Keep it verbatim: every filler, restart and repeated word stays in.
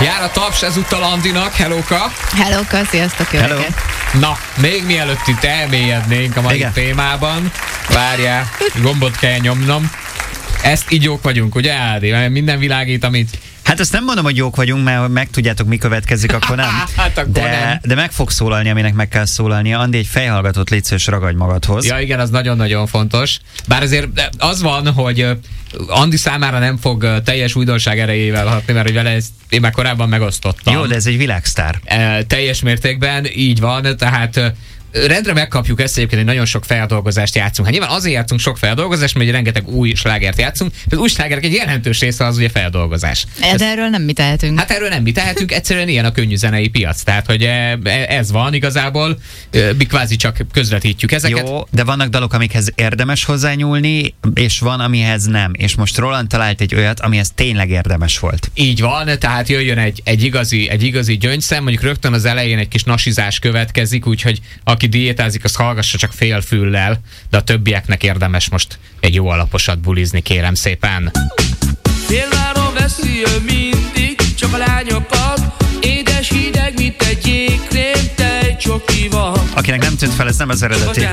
Jár a taps ezúttal Andinak, hellóka! Hellóka, sziasztok, Hello. jövőket! Na, még mielőtt itt elmélyednénk a mai Igen. témában, várjál, gombot kell nyomnom. Ezt így jók vagyunk, ugye Ádi? Mert minden világít, amit... Hát azt nem mondom, hogy jók vagyunk, mert meg tudjátok, mi következik, akkor nem. Hát akkor de, nem. de meg fog szólalni, aminek meg kell szólalnia. Andi, egy fejhallgatót légy szíves, ragadj magadhoz. Ja igen, az nagyon-nagyon fontos. Bár azért az van, hogy ö, Andi számára nem fog ö, teljes újdonság erejével hatni, mert hogy vele ezt én már korábban megosztottam. Jó, de ez egy világsztár. E, teljes mértékben így van, tehát ö, rendre megkapjuk ezt egyébként, hogy nagyon sok feldolgozást játszunk. Hát nyilván azért játszunk sok feldolgozást, mert egy rengeteg új slágert játszunk. Az új slágerek egy jelentős része az ugye feldolgozás. De erről nem mi tehetünk. Hát erről nem mi tehetünk, egyszerűen ilyen a könnyű zenei piac. Tehát, hogy e- ez van igazából, e, mi kvázi csak közvetítjük ezeket. Jó, de vannak dalok, amikhez érdemes hozzányúlni, és van, amihez nem. És most Roland talált egy olyat, amihez tényleg érdemes volt. Így van, tehát jöjjön egy, egy, igazi, egy igazi gyöngyszem, mondjuk rögtön az elején egy kis nasizás következik, úgyhohogy aki diétázik, az hallgassa csak fél füllel, de a többieknek érdemes most egy jó alaposat bulizni, kérem szépen. Félváron veszi ő mindig, csak a lányokat, édes hideg, mint egy jégkrém, tejcsoki van. Akinek nem tűnt fel, ez nem az eredeti.